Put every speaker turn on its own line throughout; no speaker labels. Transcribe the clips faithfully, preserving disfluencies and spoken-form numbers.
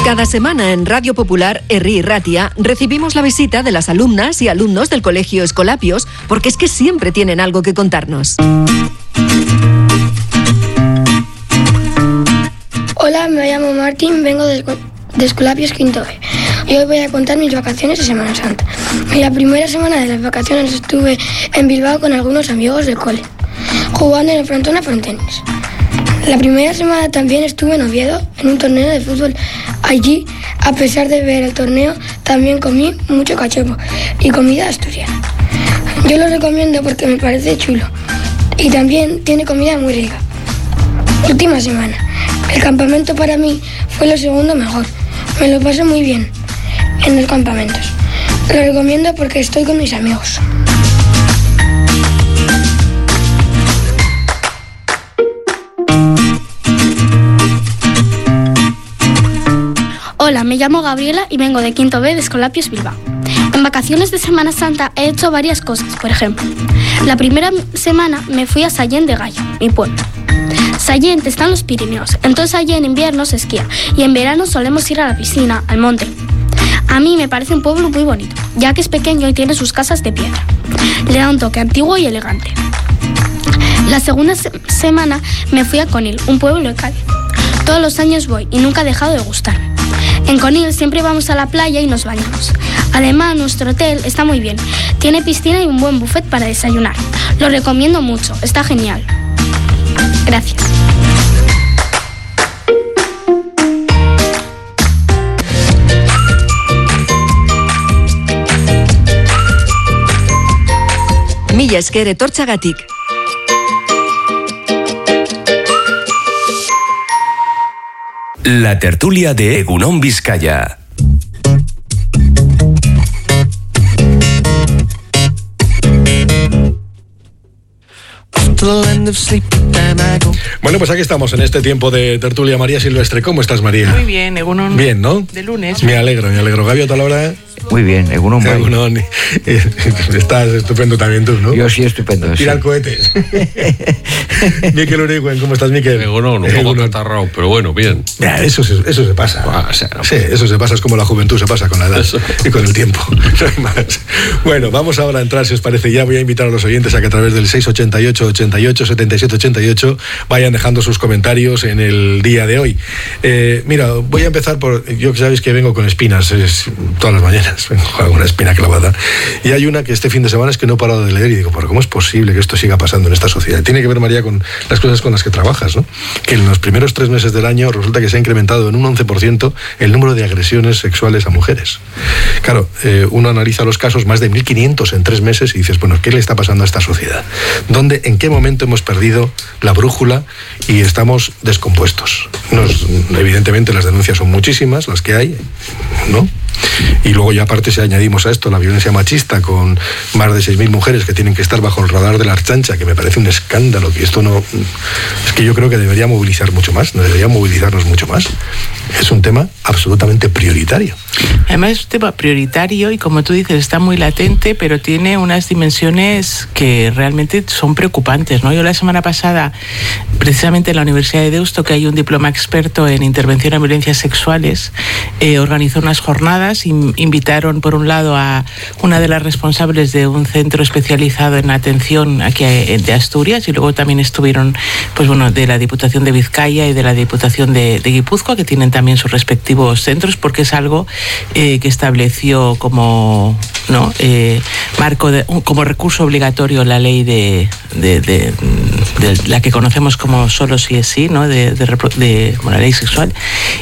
Cada semana en Radio Popular, Herri y Ratia, recibimos la visita de las alumnas y alumnos del Colegio Escolapios, porque es que siempre tienen algo que contarnos.
Hola, me llamo Martín, vengo de, de Escolapios Quinto B. Y hoy voy a contar mis vacaciones de Semana Santa. En la primera semana de las vacaciones estuve en Bilbao con algunos amigos del cole, jugando en el frontón a frontenis. La primera semana también estuve en Oviedo, en un torneo de fútbol. Allí, a pesar de ver el torneo, también comí mucho cachopo y comida asturiana. Yo lo recomiendo porque me parece chulo y también tiene comida muy rica. Última semana. El campamento para mí fue lo segundo mejor. Me lo pasé muy bien en los campamentos. Lo recomiendo porque estoy con mis amigos.
Hola, me llamo Gabriela y vengo de Quinto B de Escolapios Bilbao. En vacaciones de Semana Santa he hecho varias cosas, por ejemplo. La primera semana me fui a Sallent de Gallo, mi pueblo. Sallent está en los Pirineos, entonces allí en invierno se esquía y en verano solemos ir a la piscina, al monte. A mí me parece un pueblo muy bonito, ya que es pequeño y tiene sus casas de piedra. Le da un toque antiguo y elegante. La segunda se- semana me fui a Conil, un pueblo de Cádiz. Todos los años voy y nunca ha dejado de gustarme. En Conil siempre vamos a la playa y nos bañamos. Además, nuestro hotel está muy bien. Tiene piscina y un buen buffet para desayunar. Lo recomiendo mucho, está genial. Gracias.
Mila esker etortxagatik.
La tertulia de Egunon Vizcaya.
Bueno, pues aquí estamos en este tiempo de tertulia. María Silvestre, ¿cómo estás, María?
Muy bien, Egunon.
Bien, ¿no?
De lunes.
Me alegro, me alegro. Gaviota Laura.
Muy bien, Egunon.
Egunon. Estás estupendo también tú, ¿no?
Yo sí, estupendo.
Tirar
sí.
cohetes. Miquel Urigüen, ¿cómo estás, Miquel?
Egunon, un poco catarrao, pero bueno, bien.
Ya, eso, se, eso se pasa.
Ah, o sea, no.
Sí, eso se pasa, es como la juventud se pasa con la edad
Eso.
y con el tiempo. No hay más. Bueno, vamos ahora a entrar, si os parece. Ya voy a invitar a los oyentes a que a través del seis ochenta y ocho, ochenta y ocho, setenta y siete ochenta y ocho vayan dejando sus comentarios en el día de hoy. Eh, mira, voy a empezar por... Yo que sabéis que vengo con espinas es, todas las mañanas, vengo con alguna espina clavada. Y hay una que este fin de semana es que no he parado de leer y digo, ¿pero cómo es posible que esto siga pasando en esta sociedad? Tiene que ver, María, con las cosas con las que trabajas, ¿no? Que en los primeros tres meses del año resulta que se ha incrementado en un once por ciento el número de agresiones sexuales a mujeres. Claro, eh, uno analiza los casos, más de mil quinientos en tres meses, y dices, bueno, ¿qué le está pasando a esta sociedad? ¿Dónde, en qué momento hemos perdido la brújula y estamos descompuestos? Nos, evidentemente las denuncias son muchísimas, las que hay, ¿no? Y luego ya aparte si añadimos a esto la violencia machista con más de seis mil mujeres que tienen que estar bajo el radar de la Archancha, que me parece un escándalo, que esto no... Es que yo creo que debería movilizar mucho más, no debería movilizarnos mucho más. Es un tema absolutamente prioritario.
Además es un tema prioritario y, como tú dices, está muy latente, pero tiene unas dimensiones que realmente son preocupantes, ¿no? Yo la semana pasada, precisamente en la Universidad de Deusto, que hay un diploma experto en intervención en violencias sexuales, eh, organizó unas jornadas y invitaron, por un lado, a una de las responsables de un centro especializado en atención aquí de Asturias, y luego también estuvieron, pues bueno, de la Diputación de Vizcaya y de la Diputación de, de Guipúzcoa, que tienen también sus respectivos centros, porque es algo eh, que estableció como, ¿no? eh, marco de, como recurso obligatorio la ley de, de, de, de la que conocemos como solo sí es sí, ¿no? de, de, de bueno, la ley sexual.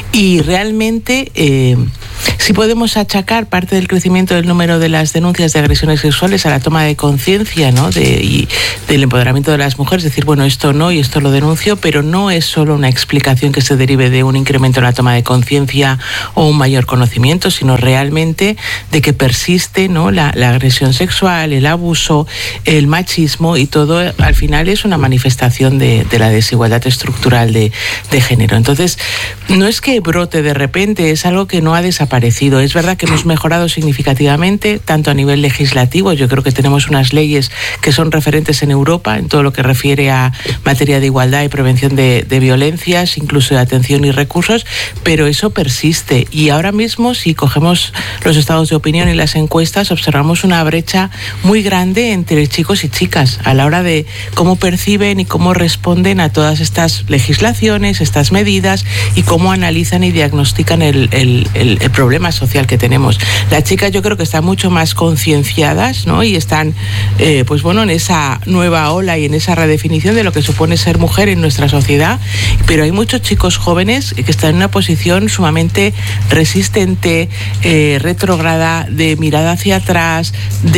Y realmente eh, sí podemos achacar parte del crecimiento del número de las denuncias de agresiones sexuales a la toma de conciencia, ¿no? de, y del empoderamiento de las mujeres, decir, bueno, esto no y esto lo denuncio, pero no es solo una explicación que se derive de un incremento en la toma de conciencia o un mayor conocimiento, sino realmente de que persiste, ¿no? ¿no? La, la agresión sexual, el abuso, el machismo, y todo al final es una manifestación de, de la desigualdad estructural de, de género. Entonces, no es que brote de repente, es algo que no ha desaparecido. Es verdad que hemos mejorado significativamente, tanto a nivel legislativo. Yo creo que tenemos unas leyes que son referentes en Europa en todo lo que refiere a materia de igualdad y prevención de, de violencias, incluso de atención y recursos, pero eso persiste. Y ahora mismo, si cogemos los estados de opinión y las encuestas, observamos una brecha muy grande entre chicos y chicas a la hora de cómo perciben y cómo responden a todas estas legislaciones, estas medidas, y cómo analizan y diagnostican el, el, el, el problema social que tenemos. Las chicas yo creo que están mucho más concienciadas, ¿no? Y están, eh, pues bueno, en esa nueva ola y en esa redefinición de lo que supone ser mujer en nuestra sociedad, pero hay muchos chicos jóvenes que están en una posición sumamente resistente, eh, retrógrada, de mirada hacia atrás,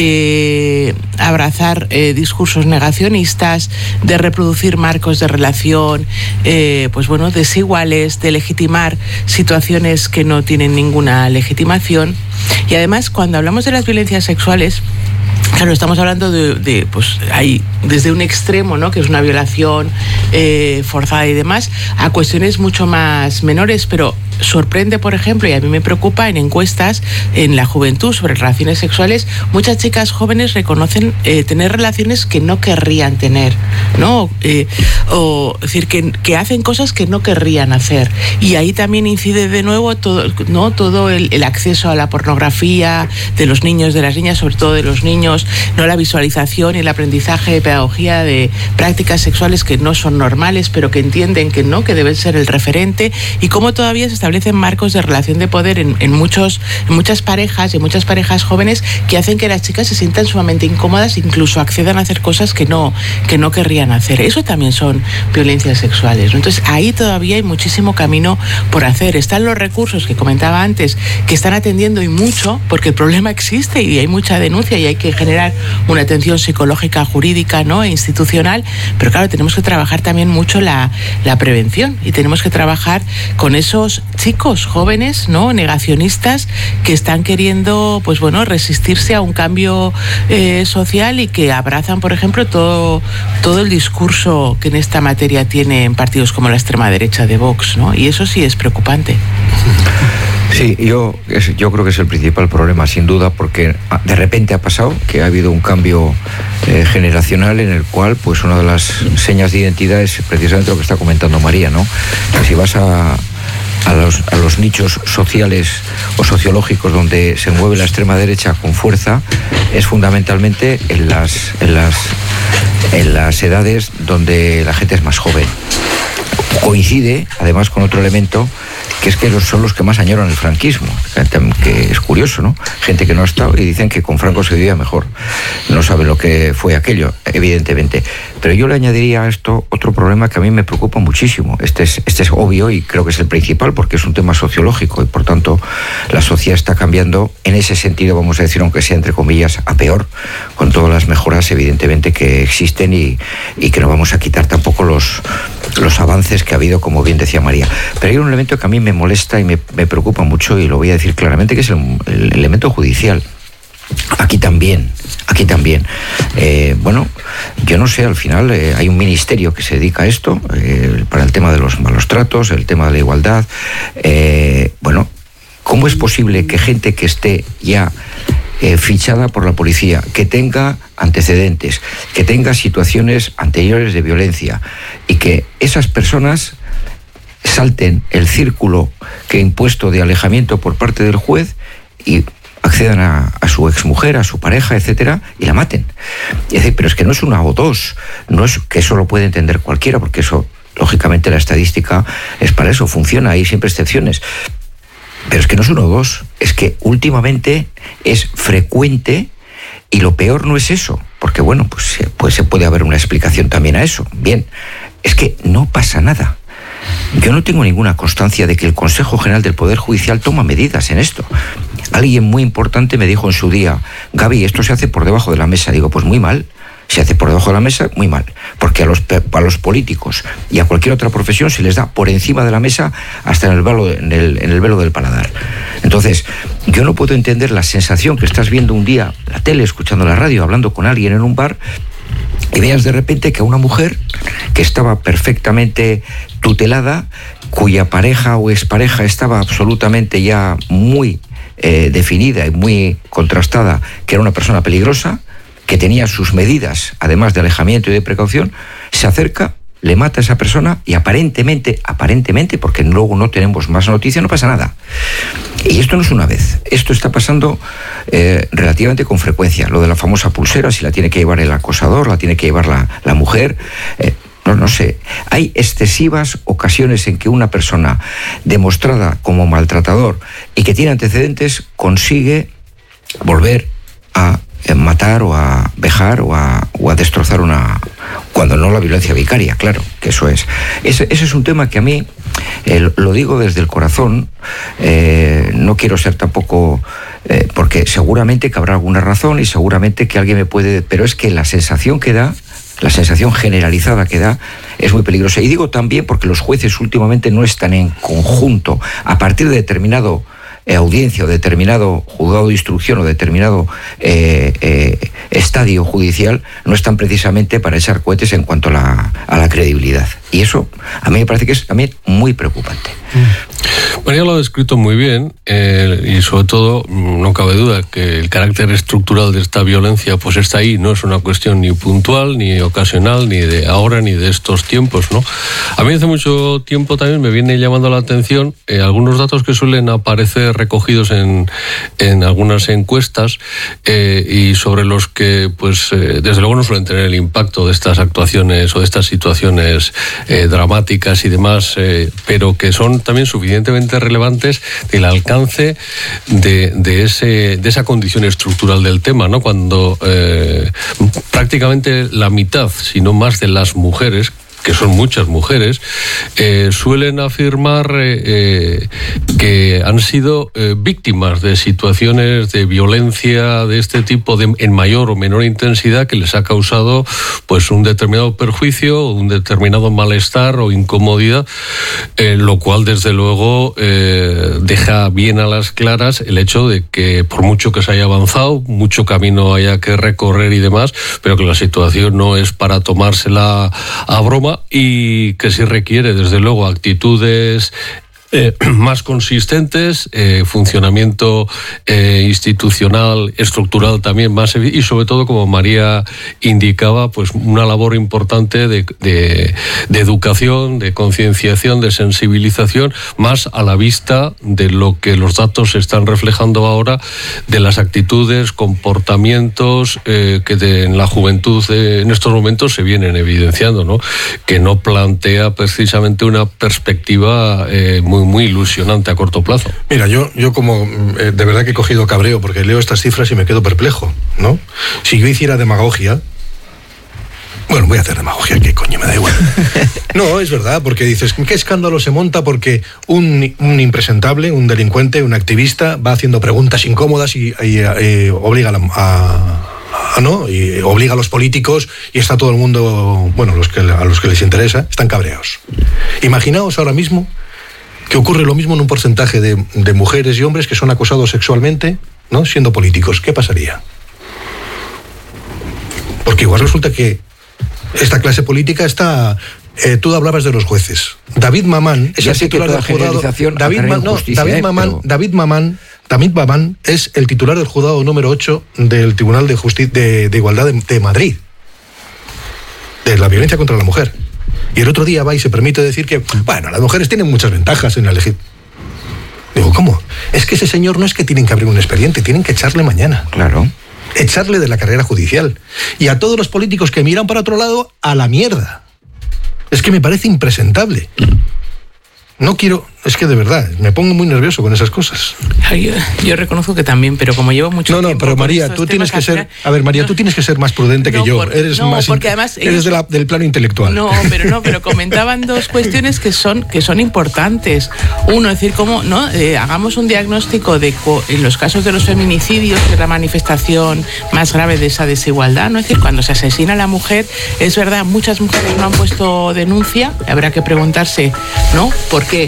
de abrazar eh, discursos negacionistas, de reproducir marcos de relación, eh, pues bueno, desiguales, de legitimar situaciones que no tienen ninguna legitimación. Y además, cuando hablamos de las violencias sexuales, claro, estamos hablando de, de, pues, hay desde un extremo, ¿no?, que es una violación eh, forzada y demás, a cuestiones mucho más menores, pero sorprende, por ejemplo, y a mí me preocupa, en encuestas en la juventud sobre relaciones sexuales, muchas chicas jóvenes reconocen eh, tener relaciones que no querrían tener, ¿no? Eh, o es decir, que, que hacen cosas que no querrían hacer. Y ahí también incide de nuevo todo, ¿no?, todo el, el acceso a la pornografía de los niños, de las niñas, sobre todo de los niños, no la visualización y el aprendizaje de pedagogía de prácticas sexuales que no son normales, pero que entienden que no, que deben ser el referente, y cómo todavía se establecen marcos de relación de poder en, en, muchos, en muchas parejas y en muchas parejas jóvenes que hacen que las chicas se sientan sumamente incómodas, incluso accedan a hacer cosas que no, que no querrían hacer. Eso también son violencias sexuales, ¿no? Entonces ahí todavía hay muchísimo camino por hacer. Están los recursos que comentaba antes, que están atendiendo, y mucho, porque el problema existe y hay mucha denuncia y hay que generar una atención psicológica, jurídica, ¿no?, e institucional, pero claro, tenemos que trabajar también mucho la, la prevención, y tenemos que trabajar con esos chicos jóvenes, ¿no?, negacionistas, que están queriendo, pues bueno, resistirse a un cambio eh, social, y que abrazan, por ejemplo, todo, todo el discurso que en esta materia tienen partidos como la extrema derecha de Vox, ¿no? Y eso sí es preocupante.
Sí, yo, yo creo que es el principal problema, sin duda, porque de repente ha pasado que ha habido un cambio eh, generacional en el cual, pues, una de las señas de identidad es precisamente lo que está comentando María, ¿no? Que si vas a, a, los, a los nichos sociales o sociológicos donde se mueve la extrema derecha con fuerza, es fundamentalmente en las, en las, en las edades donde la gente es más joven. Coincide, además, con otro elemento, que es que son los que más añoran el franquismo, que es curioso, ¿no? Gente que no ha estado y dicen que con Franco se vivía mejor. No saben lo que fue aquello, evidentemente. Pero yo le añadiría a esto otro problema que a mí me preocupa muchísimo. Este es, este es obvio y creo que es el principal, porque es un tema sociológico y, por tanto, la sociedad está cambiando en ese sentido, vamos a decir, aunque sea entre comillas, a peor, con todas las mejoras, evidentemente, que existen, y, y que no vamos a quitar tampoco los, los avances que ha habido, como bien decía María. Pero hay un elemento que a mí me molesta y me, me preocupa mucho, y lo voy a decir claramente, que es el, el elemento judicial. Aquí también, aquí también. Eh, bueno, yo no sé, al final eh, hay un ministerio que se dedica a esto, eh, para el tema de los malos tratos, el tema de la igualdad. Eh, bueno, ¿cómo es posible que gente que esté ya eh, fichada por la policía, que tenga antecedentes, que tenga situaciones anteriores de violencia, y que esas personas salten el círculo que ha impuesto de alejamiento por parte del juez y accedan a, a su exmujer, a su pareja, etcétera, y la maten? Es decir, pero es que no es una o dos, no es que eso lo puede entender cualquiera, porque eso, lógicamente, la estadística es para eso, funciona, hay siempre excepciones. Pero es que no es uno o dos, es que últimamente es frecuente, y lo peor no es eso, porque bueno, pues, pues se puede haber una explicación también a eso. Bien, es que no pasa nada. Yo no tengo ninguna constancia de que el Consejo General del Poder Judicial toma medidas en esto. Alguien muy importante me dijo en su día: Gaby, esto se hace por debajo de la mesa. Digo, pues muy mal. Se hace por debajo de la mesa, muy mal. Porque a los, a los políticos y a cualquier otra profesión se les da por encima de la mesa, hasta en el velo, en el, en el velo del paladar. Entonces, Entonces, yo no puedo entender la sensación que estás viendo un día la tele, escuchando la radio, hablando con alguien en un bar, y veas de repente que a una mujer que estaba perfectamente tutelada, cuya pareja o expareja estaba absolutamente ya muy eh, definida y muy contrastada, que era una persona peligrosa, que tenía sus medidas, además de alejamiento y de precaución, se acerca, le mata a esa persona y aparentemente, aparentemente, porque luego no tenemos más noticias, no pasa nada. Y esto no es una vez, esto está pasando eh, relativamente con frecuencia. Lo de la famosa pulsera, si la tiene que llevar el acosador, la tiene que llevar la, la mujer, eh, no, no sé. Hay excesivas ocasiones en que una persona demostrada como maltratador y que tiene antecedentes consigue volver a matar o a vejar o a, o a destrozar una... cuando no la violencia vicaria, claro, que eso es. Ese, ese es un tema que a mí, eh, lo digo desde el corazón, eh, no quiero ser tampoco... Eh, porque seguramente que habrá alguna razón y seguramente que alguien me puede... Pero es que la sensación que da, la sensación generalizada que da, es muy peligrosa. Y digo también porque los jueces últimamente no están en conjunto a partir de determinado... audiencia o determinado juzgado de instrucción o determinado eh, eh, estadio judicial, no están precisamente para echar cohetes en cuanto a la, a la credibilidad. Y eso a mí me parece que es también muy preocupante.
María lo ha descrito muy bien eh, y sobre todo no cabe duda que el carácter estructural de esta violencia pues está ahí, no es una cuestión ni puntual, ni ocasional, ni de ahora, ni de estos tiempos, ¿no? A mí hace mucho tiempo también me viene llamando la atención eh, algunos datos que suelen aparecer recogidos en, en algunas encuestas eh, y sobre los que pues eh, desde luego no suelen tener el impacto de estas actuaciones o de estas situaciones eh, dramáticas y demás, eh, pero que son también suficientemente relevantes del alcance de, de, ese, de esa condición estructural del tema, ¿no? Cuando eh, prácticamente la mitad, si no más de las mujeres, que son muchas mujeres, eh, suelen afirmar eh, eh, que han sido eh, víctimas de situaciones de violencia de este tipo de, en mayor o menor intensidad que les ha causado pues un determinado perjuicio, un determinado malestar o incomodidad, eh, lo cual desde luego eh, deja bien a las claras el hecho de que por mucho que se haya avanzado, mucho camino haya que recorrer y demás, pero que la situación no es para tomársela a broma, y que sí requiere desde luego actitudes Eh, más consistentes, eh, funcionamiento eh, institucional, estructural también más, y sobre todo, como María indicaba, pues una labor importante de, de, de educación, de concienciación, de sensibilización, más a la vista de lo que los datos están reflejando ahora, de las actitudes, comportamientos eh, que de, en la juventud eh, en estos momentos se vienen evidenciando, ¿no? Que no plantea precisamente una perspectiva eh, muy muy ilusionante a corto plazo.
Mira, yo, yo como eh, de verdad que he cogido cabreo porque leo estas cifras y me quedo perplejo, ¿no? Si yo hiciera demagogia, bueno, voy a hacer demagogia, ¿qué coño me da igual? No, es verdad, porque dices, ¿qué escándalo se monta porque un, un impresentable, un delincuente, un activista va haciendo preguntas incómodas y, y eh, obliga a, la, a Ah, ¿no? Y obliga a los políticos y está todo el mundo, bueno, los que, a los que les interesa, están cabreados. Imaginaos ahora mismo que ocurre lo mismo en un porcentaje de, de mujeres y hombres que son acosados sexualmente, ¿no? Siendo políticos. ¿Qué pasaría? Porque igual resulta que esta clase política está... Eh, tú hablabas de los jueces. David Mamán es
ya
el titular del juzgado. David, Ma, no, David, eh, Mamán, pero... David Mamán, David Mamán es el titular del juzgado número ocho del Tribunal de Justicia de, de Igualdad de, de Madrid, de la violencia contra la mujer. Y el otro día va y se permite decir que, bueno, las mujeres tienen muchas ventajas en la legislación. Digo, ¿cómo? Es que ese señor no es que tienen que abrir un expediente, tienen que echarle mañana.
Claro.
Echarle de la carrera judicial. Y a todos los políticos que miran para otro lado, a la mierda. Es que me parece impresentable. No quiero, es que de verdad, me pongo muy nervioso con esas cosas.
Yo, yo reconozco que también, pero como llevo mucho tiempo...
No, no, pero María, tú tienes que ser... A ver, María, no, tú tienes que ser más prudente no, que yo. Por, eres
no,
más...
porque además...
Eres ellos, de la, del plano intelectual.
No, pero no, pero comentaban dos cuestiones que son, que son importantes. Uno, es decir, cómo, ¿no? Eh, hagamos un diagnóstico de, en los casos de los feminicidios, que es la manifestación más grave de esa desigualdad, ¿no? Es decir, cuando se asesina a la mujer, es verdad, muchas mujeres no han puesto denuncia, habrá que preguntarse, ¿no? ¿Por qué?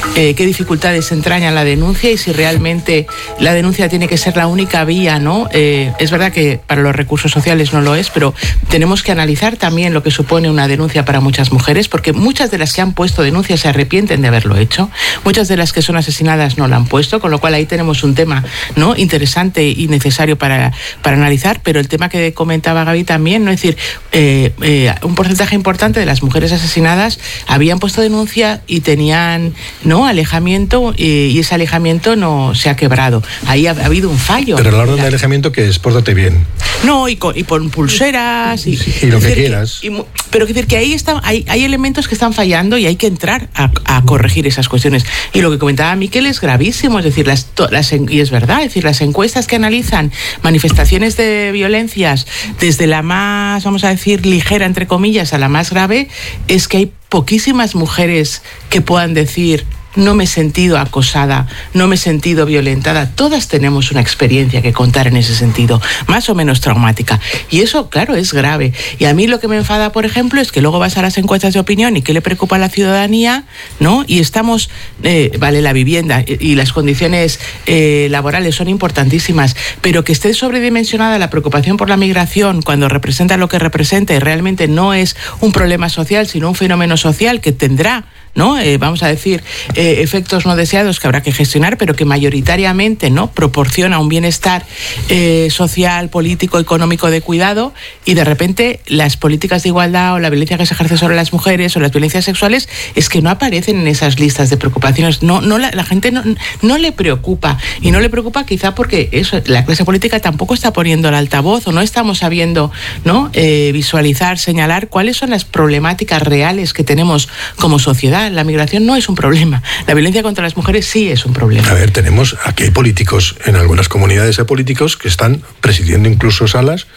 eh, qué dificultades entraña la denuncia y si realmente la denuncia tiene que ser la única vía, ¿no? Eh, es verdad que para los recursos sociales no lo es, pero tenemos que analizar también lo que supone una denuncia para muchas mujeres, porque muchas de las que han puesto denuncias se arrepienten de haberlo hecho, muchas de las que son asesinadas no la han puesto, con lo cual ahí tenemos un tema, ¿no?, interesante y necesario para, para analizar, pero el tema que comentaba Gaby también, ¿no? Es decir, eh, eh, un porcentaje importante de las mujeres asesinadas habían puesto denuncia y tenían, ¿no?, alejamiento, eh, y ese alejamiento no se ha quebrado. Ahí ha, ha habido un fallo.
Pero la orden de alejamiento que es pórtate bien.
No, y con, y con pulseras y,
sí, y lo que quieras.
Que, y, pero quiero decir que ahí está, hay, hay elementos que están fallando y hay que entrar a, a corregir esas cuestiones. Y lo que comentaba Miquel es gravísimo, es decir, las, las, y es verdad, es decir, las encuestas que analizan manifestaciones de violencias desde la más, vamos a decir, ligera, entre comillas, a la más grave, es que hay poquísimas mujeres que puedan decir: no me he sentido acosada, no me he sentido violentada. Todas tenemos una experiencia que contar en ese sentido, más o menos traumática. Y eso, claro, es grave. Y a mí lo que me enfada, por ejemplo, es que luego vas a las encuestas de opinión y qué le preocupa a la ciudadanía, ¿no? Y estamos, eh, vale, la vivienda y las condiciones eh, laborales son importantísimas, pero que esté sobredimensionada la preocupación por la migración cuando representa lo que representa y realmente no es un problema social, sino un fenómeno social que tendrá, ¿no? Eh, vamos a decir, eh, efectos no deseados que habrá que gestionar, pero que mayoritariamente, ¿no?, proporciona un bienestar eh, social, político, económico de cuidado, y de repente las políticas de igualdad o la violencia que se ejerce sobre las mujeres o las violencias sexuales es que no aparecen en esas listas de preocupaciones. No, no la, la gente no, no le preocupa, y no le preocupa quizá porque eso, la clase política tampoco está poniendo el altavoz o no estamos sabiendo, ¿no?, eh, visualizar, señalar cuáles son las problemáticas reales que tenemos como sociedad. La migración no es un problema. La violencia contra las mujeres sí es un problema.
A ver, tenemos, aquí hay políticos, en algunas comunidades hay políticos que están presidiendo incluso salas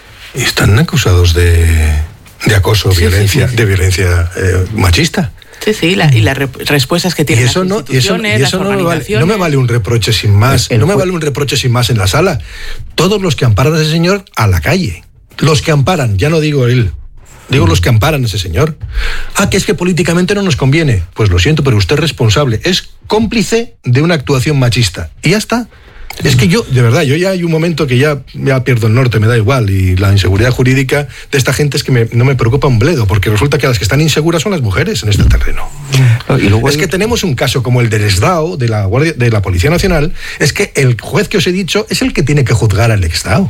y están acusados de, de acoso, sí, violencia, sí, sí. de violencia eh, machista.
Sí, sí, la, y las re, respuestas que tienen
y eso
las instituciones,
no, y eso, y eso
las
no, me vale,
organizaciones.
no me vale un reproche sin más, el, el, no me vale un reproche sin más en la sala. Todos los que amparan a ese señor, a la calle. Los que amparan, ya no digo él. Digo los que amparan a ese señor. Ah, que es que políticamente no nos conviene. Pues lo siento, pero usted es responsable. Es cómplice de una actuación machista. Y ya está. Es que yo, de verdad, yo ya hay un momento que ya, ya pierdo el norte, me da igual. Y la inseguridad jurídica de esta gente es que me, no me preocupa un bledo, porque resulta que las que están inseguras son las mujeres en este terreno. No, y luego es que tenemos un caso como el del Exdao, de la, Guardia, de la Policía Nacional, es que el juez que os he dicho es el que tiene que juzgar al Exdao.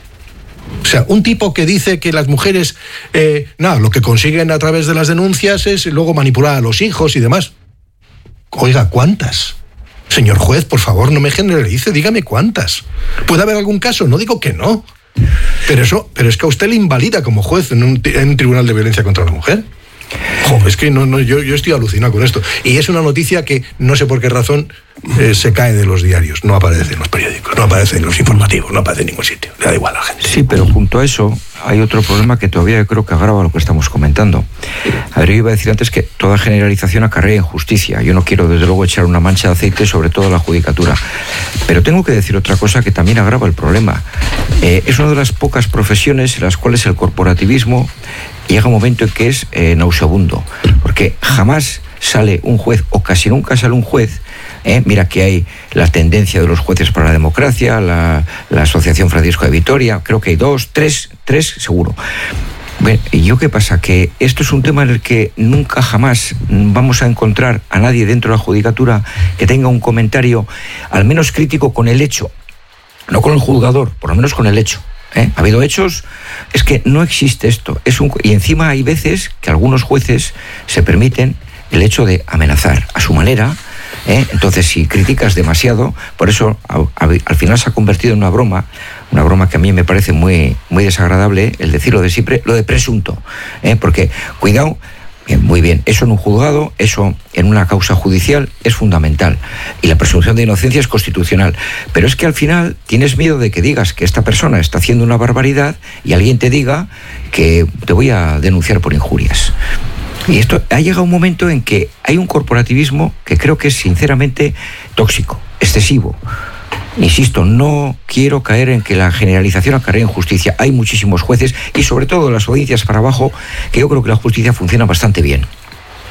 O sea, un tipo que dice que las mujeres, eh, nada, lo que consiguen a través de las denuncias es luego manipular a los hijos y demás. Oiga, ¿cuántas? Señor juez, por favor, no me generalice, dígame cuántas. ¿Puede haber algún caso? No digo que no. Pero eso, pero es que a usted le invalida como juez en un, en un tribunal de violencia contra la mujer. Jo, es que no, no, yo, yo estoy alucinado con esto. Y es una noticia que no sé por qué razón eh, se cae de los diarios, no aparece en los periódicos, no aparece en los informativos, no aparece en ningún sitio. Le da igual a la gente.
Sí, pero junto a eso hay otro problema que todavía yo creo que agrava lo que estamos comentando. A ver, yo iba a decir antes que toda generalización acarrea injusticia. Yo no quiero desde luego echar una mancha de aceite sobre toda la judicatura. Pero tengo que decir otra cosa que también agrava el problema. Eh, es una de las pocas profesiones en las cuales el corporativismo llega un momento en que es eh, nauseabundo, porque jamás sale un juez, o casi nunca sale un juez, eh, mira que hay la tendencia de los jueces para la democracia, la, la Asociación Francisco de Vitoria, creo que hay dos, tres, tres seguro. Bueno, ¿y yo qué pasa? Que esto es un tema en el que nunca jamás vamos a encontrar a nadie dentro de la judicatura que tenga un comentario al menos crítico con el hecho, no con el juzgador, por lo menos con el hecho. ¿Eh? Ha habido hechos, es que no existe esto. Es un, y encima hay veces que algunos jueces se permiten el hecho de amenazar a su manera. ¿eh? Entonces, si criticas demasiado, por eso a, a, al final se ha convertido en una broma, una broma que a mí me parece muy, muy desagradable, el decirlo de siempre, lo de presunto. ¿eh? Porque, cuidado, bien, muy bien, eso en un juzgado, eso en una causa judicial es fundamental. Y la presunción de inocencia es constitucional. Pero es que al final tienes miedo de que digas que esta persona está haciendo una barbaridad y alguien te diga que te voy a denunciar por injurias. Y esto ha llegado un momento en que hay un corporativismo que creo que es sinceramente tóxico, excesivo. Insisto, no quiero caer en que la generalización acarrea injusticia. Hay muchísimos jueces y sobre todo las audiencias para abajo que yo creo que la justicia funciona bastante bien.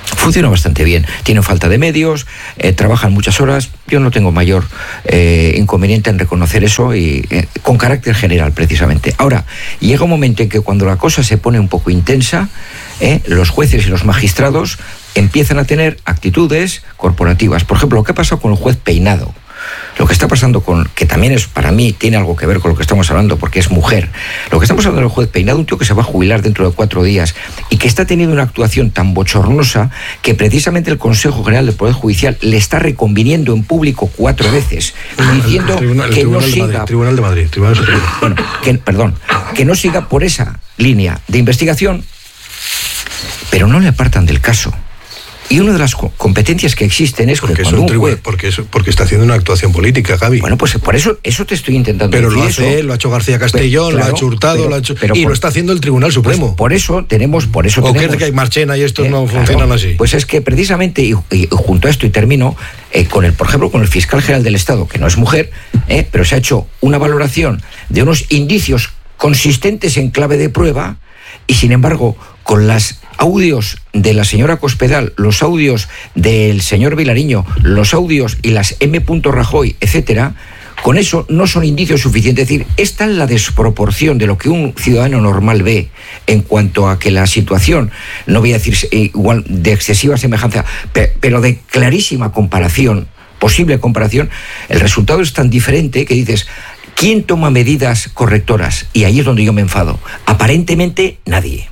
Funciona bastante bien. Tienen falta de medios, eh, trabajan muchas horas. Yo no tengo mayor eh, inconveniente en reconocer eso y eh, con carácter general, precisamente. Ahora, llega un momento en que cuando la cosa se pone un poco intensa, eh, los jueces y los magistrados empiezan a tener actitudes corporativas. Por ejemplo, lo que ha pasado con el juez Peinado. Lo que está pasando con, que también es, para mí, tiene algo que ver con lo que estamos hablando, porque es mujer. Lo que estamos hablando del juez Peinado, un tío que se va a jubilar dentro de cuatro días y que está teniendo una actuación tan bochornosa que precisamente el Consejo General del Poder Judicial le está reconviniendo en público cuatro veces, diciendo
tribunal,
que no
de
siga...
Madrid, Tribunal de Madrid, Tribunal Supremo.
Bueno, que, perdón, que no siga por esa línea de investigación, pero no le apartan del caso. Y una de las competencias que existen es
porque
que
cuando
un
un
juez...
porque, eso, porque está haciendo una actuación política, Gaby.
Bueno, pues por eso eso te estoy intentando
pero
decir.
Pero lo hace
eso.
él, lo ha hecho García Castellón,
pero, claro,
lo ha hecho Hurtado,
pero,
lo ha hecho,
pero
y
por,
lo está haciendo el Tribunal Supremo.
Pues por eso tenemos... Por eso
o
tenemos,
que hay Marchena y estos
eh,
no
claro,
funcionan así.
Pues es que precisamente, y, y junto a esto, y termino, eh, con el, por ejemplo, con el fiscal general del Estado, que no es mujer, eh, pero se ha hecho una valoración de unos indicios consistentes en clave de prueba, y sin embargo, con las audios de la señora Cospedal, los audios del señor Vilariño, los audios y las M. Rajoy, etcétera, con eso no son indicios suficientes. Es decir, es tal la desproporción de lo que un ciudadano normal ve en cuanto a que la situación, no voy a decir igual de excesiva semejanza, pero de clarísima comparación, posible comparación, el resultado es tan diferente que dices, ¿quién toma medidas correctoras? Y ahí es donde yo me enfado. Aparentemente nadie.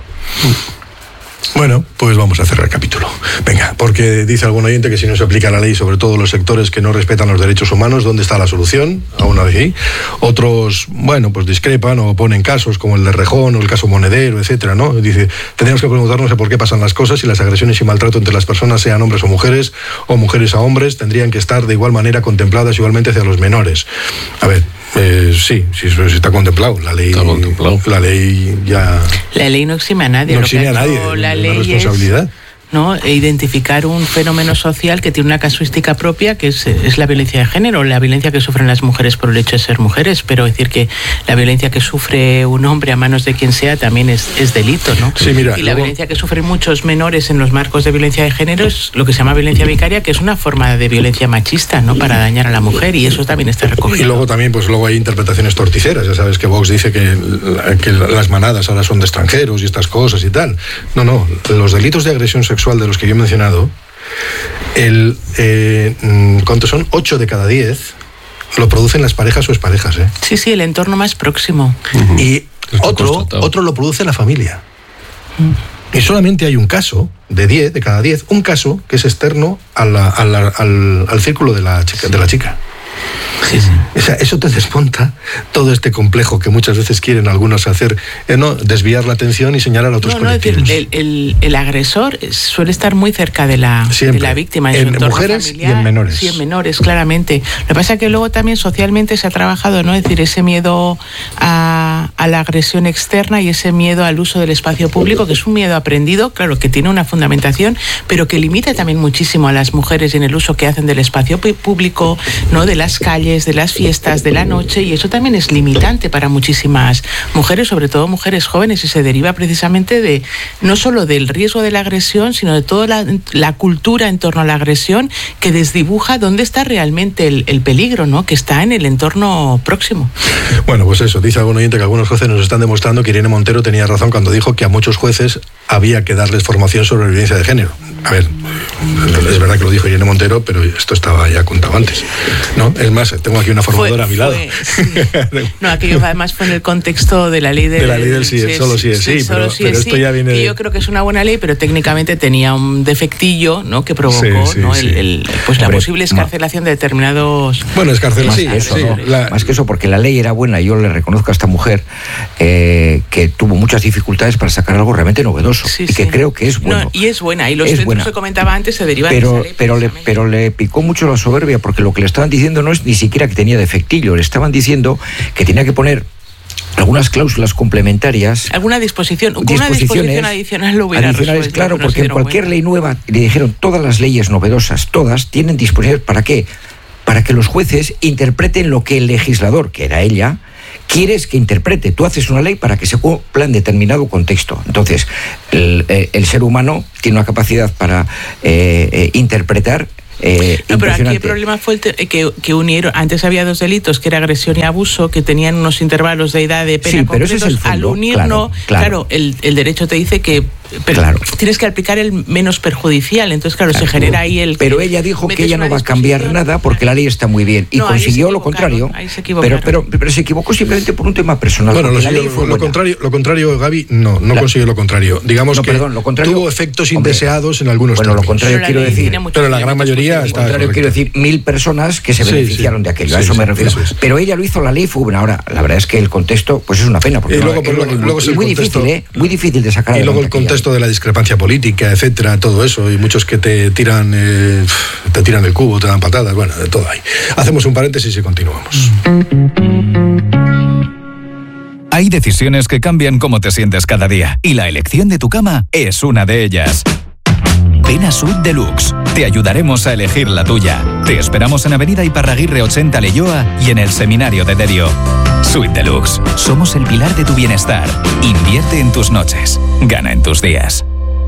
Bueno, pues vamos a cerrar el capítulo. Venga, porque dice algún oyente que si no se aplica la ley, sobre todo los sectores que no respetan los derechos humanos, ¿dónde está la solución? Aún así. Otros, bueno, pues discrepan o ponen casos como el de Rejón o el caso Monedero, etcétera, ¿no? Dice, tendríamos que preguntarnos por qué pasan las cosas y las agresiones y maltrato entre las personas, sean hombres o mujeres, o mujeres a hombres, tendrían que estar de igual manera contempladas igualmente hacia los menores. A ver, Eh, sí, sí, eso está contemplado. La ley,
está contemplado.
La ley ya...
La ley no exime a nadie.
No
Lo
exime
que
a nadie.
La ley
la responsabilidad.
Es, ¿no? E identificar un fenómeno social que tiene una casuística propia, que es, es la violencia de género, la violencia que sufren las mujeres por el hecho de ser mujeres, pero decir que la violencia que sufre un hombre a manos de quien sea también es, es delito, ¿no?
Sí, mira,
y
luego...
la violencia que sufren muchos menores en los marcos de violencia de género es lo que se llama violencia vicaria, que es una forma de violencia machista, ¿no? Para dañar a la mujer, y eso también está recogido.
Y luego también, pues luego hay interpretaciones torticeras. Ya sabes que Vox dice que, que las manadas ahora son de extranjeros y estas cosas y tal. No, no, los delitos de agresión sexual de los que yo he mencionado, el, eh, ¿cuántos son? ocho de cada diez lo producen las parejas o exparejas, ¿eh?
Sí, sí, el entorno más próximo.
Uh-huh. Y otro, otro lo produce la familia. Uh-huh. Y solamente hay un caso, de diez, de cada diez, un caso que es externo a la, a la, al, al círculo de la chica. De la chica. Sí, sí. O sea, eso te desmonta todo este complejo que muchas veces quieren algunos hacer, eh, ¿no? Desviar la atención y señalar a otros
no, no,
colectivos.
Es decir, el, el, el agresor suele estar muy cerca de la, de la víctima. En,
en
su
mujeres
familiar,
y en menores.
Sí, en menores, claramente. Lo que pasa es que luego también socialmente se ha trabajado, ¿no? Es decir, ese miedo a, a la agresión externa y ese miedo al uso del espacio público, que es un miedo aprendido, claro, que tiene una fundamentación, pero que limita también muchísimo a las mujeres en el uso que hacen del espacio público, ¿no? De las calles, de las fiestas, de la noche, y eso también es limitante para muchísimas mujeres, sobre todo mujeres jóvenes, y se deriva precisamente de no solo del riesgo de la agresión, sino de toda la, la cultura en torno a la agresión, que desdibuja dónde está realmente el, el peligro, ¿no? Que está en el entorno próximo.
Bueno, pues eso, dice algún oyente que algunos jueces nos están demostrando que Irene Montero tenía razón cuando dijo que a muchos jueces había que darles formación sobre violencia de género. A ver, es verdad que lo dijo Irene Montero, pero esto estaba ya contado antes, ¿no? Es más, tengo aquí una formadora fue, a mi lado.
Fue, sí. No, aquello además fue en el contexto de la ley de,
de la ley del sí, sí solo sí es sí, sí pero, sí, pero esto sí, ya viene de...
Yo creo que es una buena ley, pero técnicamente tenía un defectillo, ¿no? Que provocó, sí, sí, ¿no? Sí. El, el, pues Hombre, la posible escarcelación de determinados...
Bueno, escarcelación,
más,
sí,
sí, ¿no? la... más que eso, porque la ley era buena. Yo le reconozco a esta mujer eh, que tuvo muchas dificultades para sacar algo realmente novedoso,
sí,
y que
sí.
creo que es bueno.
No, y es buena, y los centros buena. que comentaba antes se derivan
pero,
de esa ley.
Pero le, pero le picó mucho la soberbia, porque lo que le estaban diciendo no es ni siquiera que tenía defectillo, le estaban diciendo que tenía que poner algunas cláusulas complementarias,
alguna disposición, con una disposición adicional lo hubiera
adicionales,
resuelto,
claro, porque en cualquier
bueno.
ley nueva le dijeron todas las leyes novedosas, todas tienen disposiciones. ¿Para qué? Para que los jueces interpreten lo que el legislador, que era ella, quieres que interprete. Tú haces una ley para que se cumpla en determinado contexto. Entonces, el, el ser humano tiene una capacidad para eh, eh, interpretar. Eh,
no, pero aquí el problema fue el te- que, que unieron, antes había dos delitos, que era agresión y abuso, que tenían unos intervalos de edad de pena
sí,
concretos.
Pero ese es el fondo,
al unir,
claro,
no,
claro.
claro, el, el derecho te dice que pero
claro.
tienes que aplicar el menos perjudicial, entonces claro, claro. se genera ahí el...
Pero ella dijo que ella no va a cambiar nada porque la ley está muy bien y no, consiguió lo contrario, pero, pero, pero se equivocó simplemente por un tema personal.
Bueno, lo,
la ley
lo, lo, contrario, lo contrario, Gaby, no, no la, consiguió lo contrario. Digamos no, que perdón, lo contrario, tuvo efectos hombre, indeseados en algunos
Bueno,
términos.
lo contrario
pero
quiero decir...
Pero la gran mayoría está
contrario quiero decir mil personas que se beneficiaron sí, sí, de aquello, sí, a eso sí, me refiero. Eso es. Pero ella lo hizo, la ley fue buena. Ahora, la verdad es que el contexto pues es una pena. Porque
y luego,
no,
luego,
es,
luego
es
el
muy
contexto,
difícil, ¿eh? Muy difícil de sacar.
Y luego el contexto aquella. de la discrepancia política, etcétera, todo eso, y muchos que te tiran eh, te tiran el cubo, te dan patadas, bueno, de todo hay. Hacemos un paréntesis y continuamos.
Hay decisiones que cambian cómo te sientes cada día, y la elección de tu cama es una de ellas. Ven a Suite Deluxe. Te ayudaremos a elegir la tuya. Te esperamos en Avenida Iparraguirre ochenta Leioa y en el Seminario de Derio. Suite Deluxe. Somos el pilar de tu bienestar. Invierte en tus noches. Gana en tus días.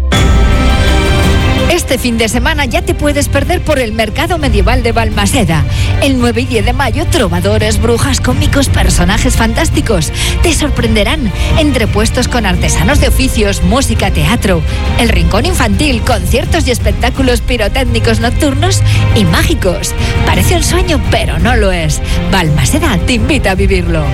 Este fin de semana ya te puedes perder por el Mercado Medieval de Balmaseda. El nueve y diez de mayo, trovadores, brujas, cómicos, personajes fantásticos te sorprenderán entre puestos con artesanos de oficios, música, teatro, el rincón infantil, conciertos y espectáculos pirotécnicos nocturnos y mágicos. Parece un sueño, pero no lo es. Balmaseda te invita a vivirlo.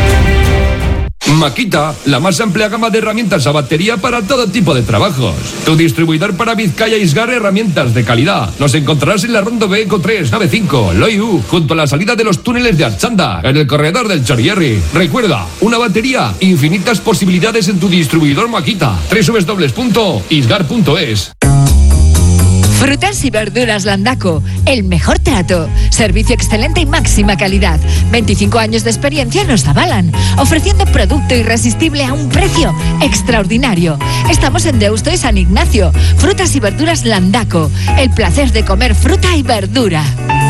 Makita, la más amplia gama de herramientas a batería para todo tipo de trabajos. Tu distribuidor para Vizcaya Isgar, herramientas de calidad. Nos encontrarás en la Rondo B Eco tres, nave cinco, Loiu, junto a la salida de los túneles de Archanda, en el corredor del Chorierri. Recuerda, una batería, infinitas posibilidades en tu distribuidor Makita. doble u doble u doble u punto isgar punto es.
Frutas y verduras Landaco, el mejor trato, servicio excelente y máxima calidad. veinticinco años de experiencia nos avalan, ofreciendo producto irresistible a un precio extraordinario. Estamos en Deusto y San Ignacio. Frutas y verduras Landaco, el placer de comer fruta y verdura.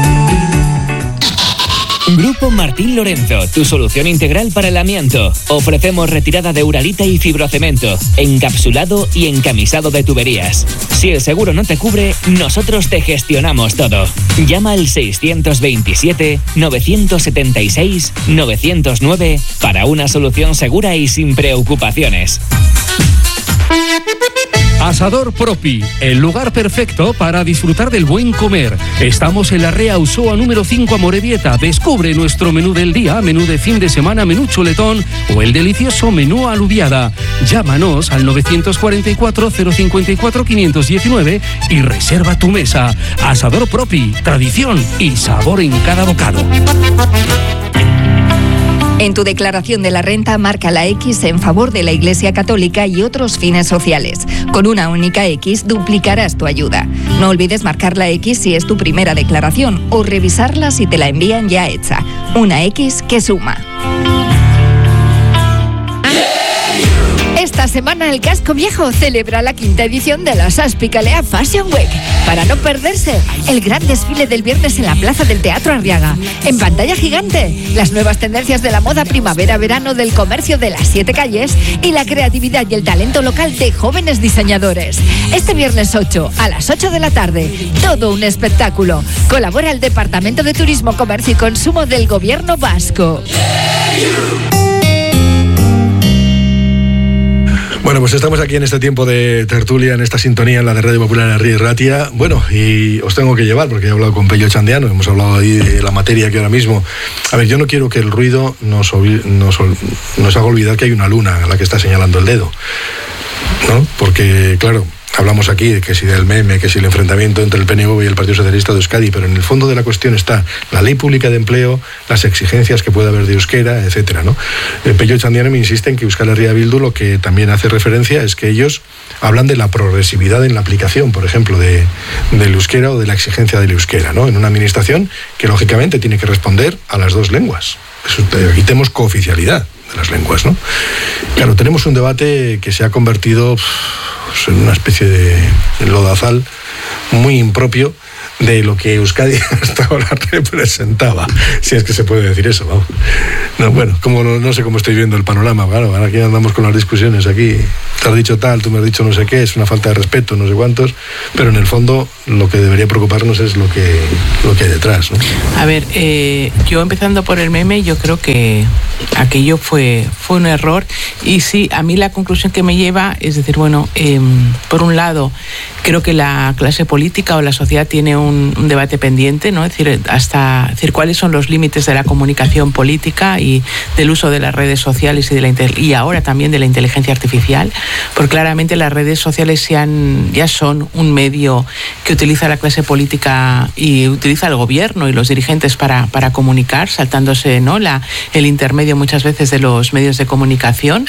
Grupo Martín Lorenzo, tu solución integral para el amianto. Ofrecemos retirada de uralita y fibrocemento, encapsulado y encamisado de tuberías. Si el seguro no te cubre, nosotros te gestionamos todo. Llama al seiscientos veintisiete, novecientos setenta y seis, novecientos nueve para una solución segura y sin preocupaciones.
Asador Propi, el lugar perfecto para disfrutar del buen comer. Estamos en la Rea Usoa número cinco, Amorebieta. Descubre nuestro menú del día, menú de fin de semana, menú chuletón o el delicioso menú alubiada. Llámanos al novecientos cuarenta y cuatro, cero cincuenta y cuatro, quinientos diecinueve y reserva tu mesa. Asador Propi, tradición y sabor en cada bocado.
En tu declaración de la renta, marca la X en favor de la Iglesia Católica y otros fines sociales. Con una única X duplicarás tu ayuda. No olvides marcar la X si es tu primera declaración o revisarla si te la envían ya hecha. Una X que suma. Esta semana el Casco Viejo celebra la quinta edición de la Saspicalea Fashion Week. Para no perderse el gran desfile del viernes en la Plaza del Teatro Arriaga. En pantalla gigante, las nuevas tendencias de la moda primavera-verano del comercio de las siete calles y la creatividad y el talento local de jóvenes diseñadores. Este viernes ocho, a las ocho de la tarde, todo un espectáculo. Colabora el Departamento de Turismo, Comercio y Consumo del Gobierno Vasco.
Bueno, pues estamos aquí en este tiempo de tertulia, en esta sintonía, en la de Radio Popular en Herri Ratia. Bueno, y os tengo que llevar, porque he hablado con Pello Chandiano, hemos hablado ahí de la materia que ahora mismo... A ver, yo no quiero que el ruido nos, nos, nos haga olvidar que hay una luna a la que está señalando el dedo, ¿no? Porque, claro... Hablamos aquí de que si del meme, que si el enfrentamiento entre el P N V y el Partido Socialista de Euskadi, pero en el fondo de la cuestión está la ley pública de empleo, las exigencias que puede haber de euskera, etcétera, ¿no? El Pello Chandiano me insiste en que Euskal Herria Bildu lo que también hace referencia es que ellos hablan de la progresividad en la aplicación, por ejemplo, de, del euskera o de la exigencia del euskera, ¿no? En una administración que lógicamente tiene que responder a las dos lenguas. Eso, aquí tenemos cooficialidad de las lenguas, ¿no? Claro, tenemos un debate que se ha convertido en una especie de lodazal muy impropio de lo que Euskadi hasta ahora representaba, si es que se puede decir eso, vamos. No, bueno, como no, no sé cómo estoy viendo el panorama, claro, ahora aquí andamos con las discusiones, aquí te has dicho tal, tú me has dicho no sé qué, es una falta de respeto, no sé cuántos, pero en el fondo lo que debería preocuparnos es lo que, lo que hay detrás, ¿no?
A ver, eh, yo empezando por el meme, yo creo que aquello fue, fue un error, y sí, a mí la conclusión que me lleva es decir, bueno, eh, por un lado, creo que la clase política o la sociedad tiene un, un debate pendiente, ¿no? Es decir, hasta es decir, cuáles son los límites de la comunicación política y del uso de las redes sociales y de la y ahora también de la inteligencia artificial, porque claramente las redes sociales se han, ya son un medio que utiliza la clase política y utiliza el gobierno y los dirigentes para, para comunicar, saltándose, ¿no?, la, el intermedio muchas veces de los medios de comunicación.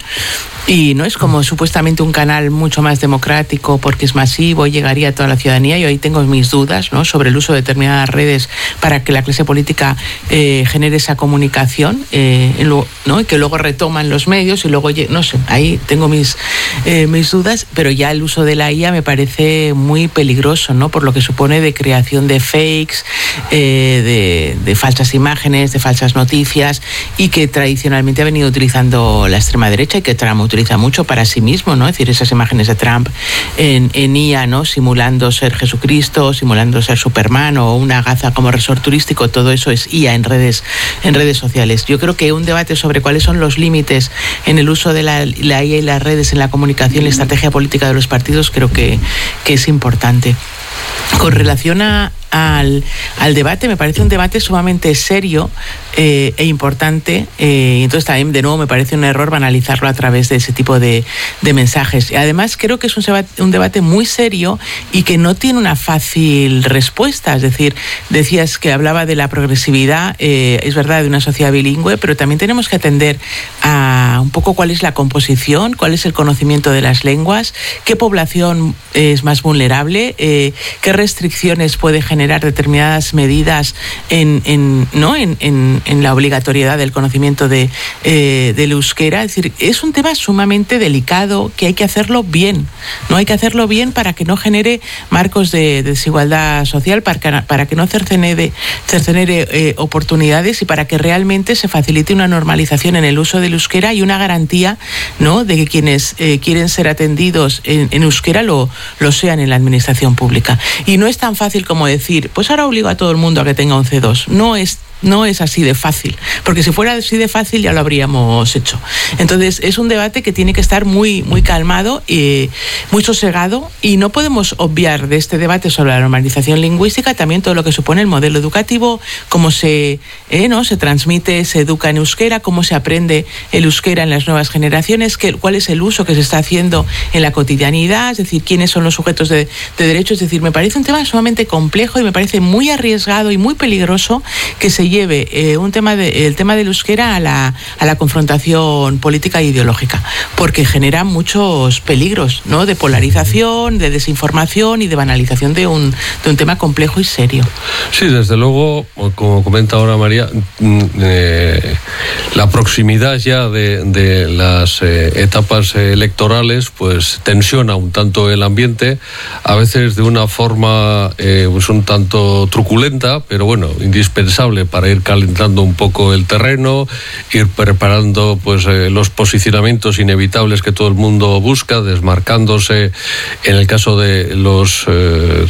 Y no es como supuestamente un canal mucho más democrático porque es masivo y llegaría a toda la ciudadanía. Yo ahí tengo mis dudas, ¿no?, sobre el uso de determinadas redes para que la clase política eh, genere esa comunicación, eh, ¿no?, y que luego retoman los medios y luego, no sé, ahí tengo mis, eh, mis dudas, pero ya el uso de la I A me parece muy peligroso, ¿no?, por lo que supone de creación de fakes, eh, de, de falsas imágenes, de falsas noticias, y que tradicionalmente ha venido utilizando la extrema derecha y que Trump utiliza mucho para sí mismo, ¿no? Es decir, esas imágenes de Trump en, en I A, ¿no?, simulando ser Jesucristo, simulando ser Superman o una gaza como resort turístico, todo eso es I A en redes, en redes sociales. Yo creo que un debate sobre cuáles son los límites en el uso de la, la I A y las redes en la comunicación y la estrategia política de los partidos creo que, que es importante. Con relación a, al, al debate, me parece un debate sumamente serio eh, e importante, eh, y entonces también de nuevo me parece un error banalizarlo a través de ese tipo de, de mensajes. Y además creo que es un debate, un debate muy serio y que no tiene una fácil respuesta. Es decir, decías que hablaba de la progresividad, eh, es verdad, de una sociedad bilingüe, pero también tenemos que atender a un poco cuál es la composición, cuál es el conocimiento de las lenguas, qué población es más vulnerable, eh, qué restricciones puede generar determinadas medidas en, en, ¿no? en, en, en la obligatoriedad del conocimiento de, eh, del euskera. Es decir, es un tema sumamente delicado que hay que hacerlo bien, ¿no? Hay que hacerlo bien para que no genere marcos de, de desigualdad social, para que, para que no cercenere, cercenere eh, oportunidades y para que realmente se facilite una normalización en el uso del euskera y una garantía, ¿no?, de que quienes eh, quieren ser atendidos en, en euskera lo, lo sean en la administración pública. Y no es tan fácil como decir, pues ahora obligo a todo el mundo a que tenga un C dos. No es No es así de fácil, porque si fuera así de fácil ya lo habríamos hecho. Entonces es un debate que tiene que estar muy, muy calmado y muy sosegado, y no podemos obviar de este debate sobre la normalización lingüística también todo lo que supone el modelo educativo, cómo se, eh, ¿no? se transmite, se educa en euskera, cómo se aprende el euskera en las nuevas generaciones, qué, cuál es el uso que se está haciendo en la cotidianidad, es decir, quiénes son los sujetos de, de derechos. Es decir, me parece un tema sumamente complejo y me parece muy arriesgado y muy peligroso que se lleve eh, un tema de, el tema del euskera a la, a la confrontación política e ideológica, porque genera muchos peligros, ¿no?, de polarización, de desinformación y de banalización de un, de un tema complejo y serio.
Sí, desde luego, como comenta ahora María, eh, la proximidad ya de, de las eh, etapas electorales pues tensiona un tanto el ambiente, a veces de una forma eh, pues un tanto truculenta, pero bueno, indispensable para ir calentando un poco el terreno, ir preparando pues eh, los posicionamientos inevitables que todo el mundo busca, desmarcándose en el caso de los eh,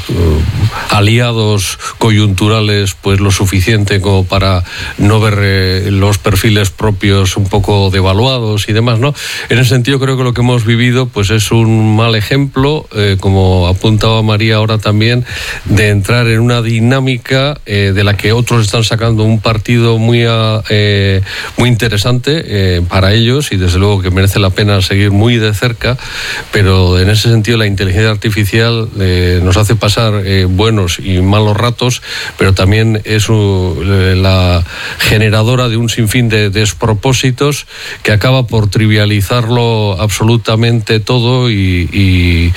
aliados coyunturales pues lo suficiente como para no ver eh, los perfiles propios un poco devaluados y demás, ¿no? En ese sentido creo que lo que hemos vivido pues es un mal ejemplo, eh, como apuntaba María ahora también, de entrar en una dinámica eh, de la que otros están sacando un partido muy, eh, muy interesante eh, para ellos, y desde luego que merece la pena seguir muy de cerca, pero en ese sentido la inteligencia artificial eh, nos hace pasar eh, buenos y malos ratos, pero también es uh, la generadora de un sinfín de despropósitos que acaba por trivializarlo absolutamente todo y, y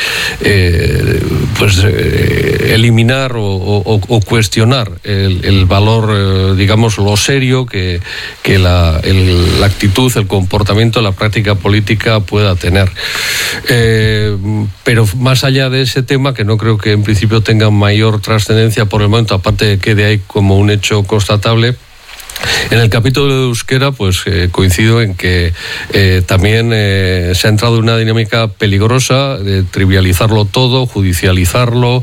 eh, pues eh, eliminar o, o, o cuestionar el, el valor eh, eh, digamos, lo serio que, que la, el, la actitud, el comportamiento, la práctica política pueda tener. Eh, pero más allá de ese tema, que no creo que en principio tenga mayor trascendencia por el momento, aparte de que de ahí como un hecho constatable, en el capítulo de euskera, pues eh, coincido en que eh, también eh, se ha entrado en una dinámica peligrosa de trivializarlo todo, judicializarlo,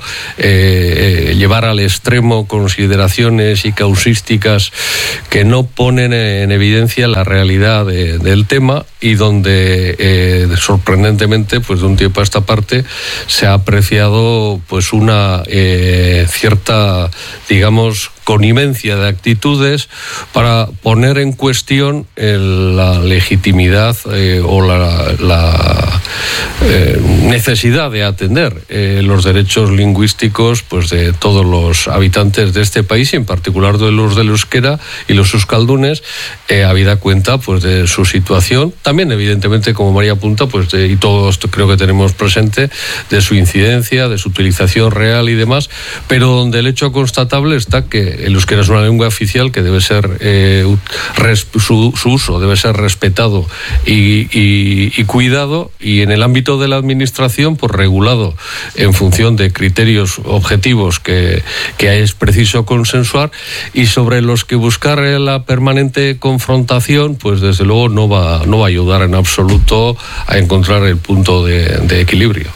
eh, eh, llevar al extremo consideraciones y causísticas que no ponen en evidencia la realidad de, del tema, y donde eh, sorprendentemente, pues de un tiempo a esta parte, se ha apreciado pues una eh, cierta, digamos, connivencia de actitudes para poner en cuestión el, la legitimidad eh, o la, la eh, necesidad de atender eh, los derechos lingüísticos pues de todos los habitantes de este país, y en particular de los del euskera y los euskaldunes, eh, habida cuenta pues de su situación, también evidentemente, como María apunta, pues de, y todos creo que tenemos presente, de su incidencia, de su utilización real y demás, pero donde el hecho constatable está que el euskera es una lengua oficial que debe ser, eh, res, su, su uso debe ser respetado y, y, y cuidado, y en el ámbito de la administración, pues regulado en función de criterios objetivos que, que es preciso consensuar, y sobre los que buscar la permanente confrontación, pues desde luego no va, no va a ayudar en absoluto a encontrar el punto de, de equilibrio.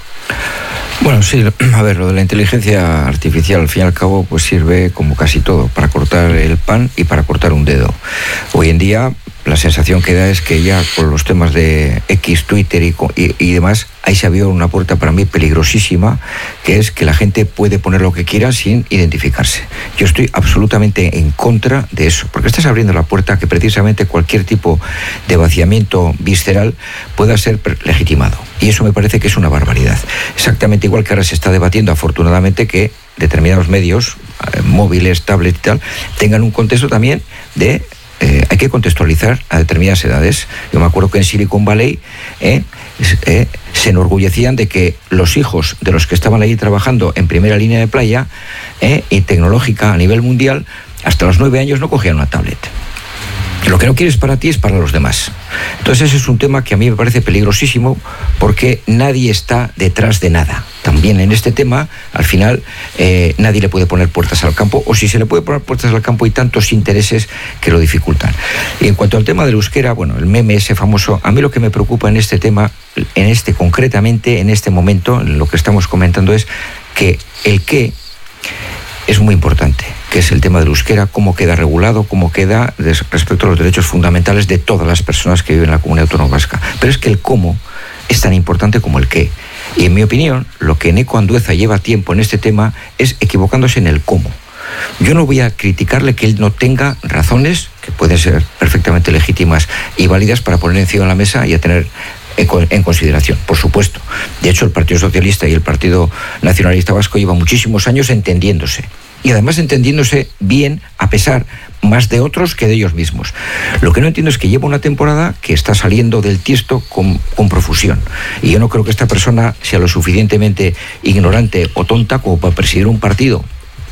Bueno, sí, a ver, lo de la inteligencia artificial, al fin y al cabo, pues sirve como casi todo, para cortar el pan y para cortar un dedo. Hoy en día, la sensación que da es que ya con los temas de X, Twitter y, y, y demás, ahí se abrió una puerta para mí peligrosísima, que es que la gente puede poner lo que quiera sin identificarse. Yo estoy absolutamente en contra de eso, porque estás abriendo la puerta a que precisamente cualquier tipo de vaciamiento visceral pueda ser legitimado. Y eso me parece que es una barbaridad. Exactamente igual que ahora se está debatiendo, afortunadamente, que determinados medios, eh, móviles, tablets y tal, tengan un contexto también de... Eh, hay que contextualizar a determinadas edades. Yo me acuerdo que en Silicon Valley eh, eh, se enorgullecían de que los hijos de los que estaban allí trabajando en primera línea de playa eh, y tecnológica a nivel mundial, hasta los nueve años no cogían una tablet. Lo que no quieres para ti es para los demás. Entonces ese es un tema que a mí me parece peligrosísimo, porque nadie está detrás de nada. También en este tema, al final, eh, nadie le puede poner puertas al campo, o si se le puede poner puertas al campo, hay tantos intereses que lo dificultan. Y en cuanto al tema del euskera, bueno, el meme ese famoso, a mí lo que me preocupa en este tema, en este concretamente, en este momento, en lo que estamos comentando, es que el qué es muy importante, que es el tema del euskera, cómo queda regulado, cómo queda respecto a los derechos fundamentales de todas las personas que viven en la comunidad autónoma vasca. Pero es que el cómo es tan importante como el qué. Y en mi opinión, lo que Eneko Andueza lleva tiempo en este tema es equivocándose en el cómo. Yo no voy a criticarle que él no tenga razones, que pueden ser perfectamente legítimas y válidas, para poner encima de la mesa y a tener en consideración, por supuesto. De hecho, el Partido Socialista y el Partido Nacionalista Vasco llevan muchísimos años entendiéndose, y además entendiéndose bien, a pesar más de otros que de ellos mismos. Lo que no entiendo es que lleva una temporada que está saliendo del tiesto con, con profusión, y yo no creo que esta persona sea lo suficientemente ignorante o tonta como para presidir un partido